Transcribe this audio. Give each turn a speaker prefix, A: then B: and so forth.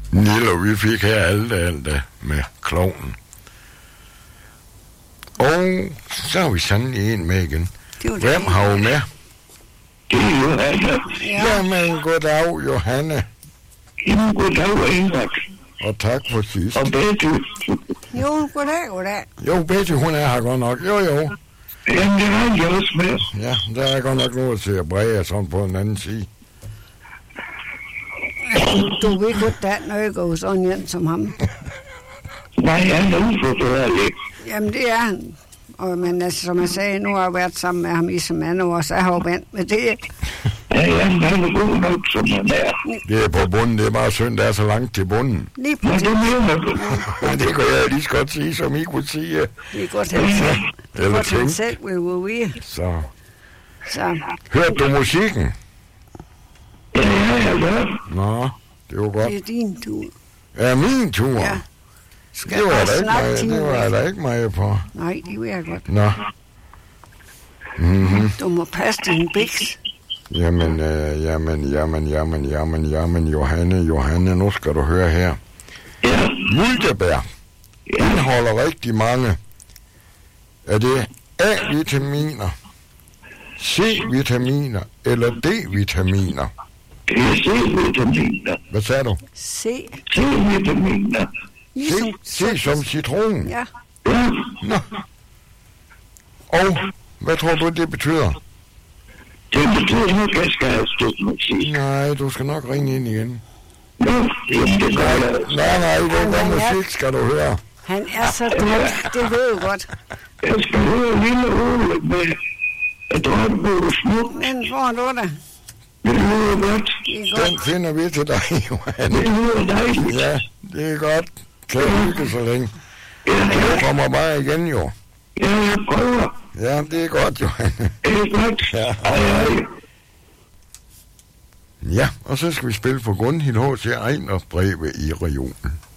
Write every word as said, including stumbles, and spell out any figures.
A: Nilo, vi fik her alt alt med klovnen. Og så har vi sandelig en med igen. Hvem har vi med?
B: Det er Johanne.
A: Ja. Jamen, goddag, Johanne.
B: Jamen, goddag, Ingrid.
A: Og tak for sidst.
B: Og Betty.
C: Jo, goddag, goddag.
A: Jo, Betty, hun er her godt nok. Jo, jo.
B: Jamen, det er jeg også med.
A: Ja, der er godt nok noget til at bræge sådan på den anden side.
C: Du ved godt, der er noget går sådan en som ham.
B: Nej, han er uforfærdelig.
C: Jamen, det er han. Og, men altså, som jeg sagde, nu har jeg været sammen med ham i så mange år, så jeg har jo vandt med det.
B: Ja, jamen, han er god nok, som han er.
A: Det er på bunden, det er bare synd, der er så langt til bunden.
C: Lige på
B: Men det mener du.
A: Men det kunne jeg lige så godt sige, som I kunne sige.
C: Det er godt, han selv. Det er
A: Eller
C: godt, han
A: tænk.
C: selv vil vide.
A: Så.
C: Så,
A: Hørte du musikken?
B: Ja, ja, ja.
A: Nå, det var godt.
C: det er din tur.
A: Er min tur?
C: Ja.
A: Det var der ikke meget, det var der ikke meget på.
C: Nej, det vil jeg godt.
A: Nå. Mm-hmm.
C: Du må passe din biks.
A: Jamen, øh, jamen, jamen, jamen, jamen, jamen, Johanne, Johanne, nu skal du høre her.
B: Ja.
A: Multebær indeholder rigtig mange. Er det A-vitaminer, C-vitaminer eller D-vitaminer?
B: Det er C-vitaminer.
A: Hvad sagde du?
C: Se.
B: C-vitaminer.
C: Ligesom,
A: C, C som citron.
C: Ja.
B: Ja.
A: Nå. Og hvad tror du, det betyder?
B: Det betyder nok, at jeg skal have støtte musik.
A: Nej, du skal nok ringe ind igen.
B: Nå, jamen, det gør jeg.
A: Nej, nej, det der musik skal du høre.
C: Han er så dum, det ved jeg godt.
B: Jeg skal høre Lille Ole med at drømme på smuk.
C: Men får du det?
B: Det lyder godt.
C: Det er godt.
A: Den finder vi til dig, Johanne.
B: Det lyder dejligt.
A: Ja, det er godt. Kan du hygge så længe?
B: Ja,
A: Du kommer bare igen, jo.
B: ja, jeg prøver.
A: Ja, det er godt, Johanne.
B: Det er godt.
A: Ja.
B: Hej, hej.
A: Ja, og så skal vi spille for Gunhild H C. Ejners breve i regionen.